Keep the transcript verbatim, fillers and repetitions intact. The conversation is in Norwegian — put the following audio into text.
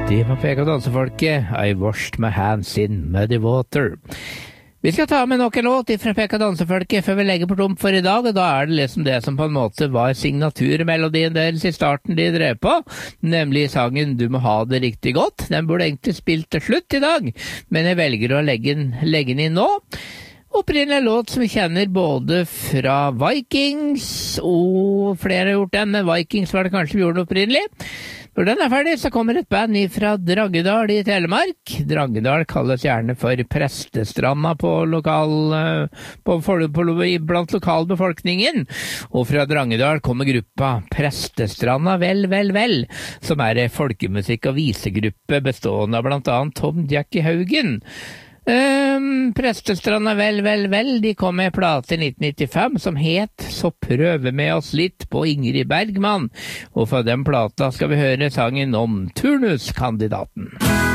De var pek og dansefolket. I washed my hands in muddy water. Vi skal ta med nok en låt fra Pek og dansefolket før vi legger på tom for i dag, og da er det liksom det som på en måte var signaturmelodien deres i starten de drev på, nemlig sangen Du må ha det riktig godt. Den burde egentlig spilt til slutt i dag, men jeg velger å legge den, legge den inn nå. Opprinnelig låt som vi kjenner både fra Vikings, og flere har gjort den, men Vikings var det kanskje vi gjorde den opprinnelig. Når den er ferdig, så kommer et band fra Drangedal i Telemark. Drangedal kalles gjerne for prestestranda på lokal, på, på, på, blant lokalbefolkningen. Og fra Drangedal kommer gruppa Prestestranda Vel, Vel, Vel, som er folkemusikk- og visegruppe bestående av blant annet Tom Jackie Haugen. Um, Prestestranda Vel, Vel, Vel, de kom med en plate i nitten nittifem som het Så prøve med oss litt på Ingrid Bergman, og fra den plata skal vi høre sangen om turnuskandidaten.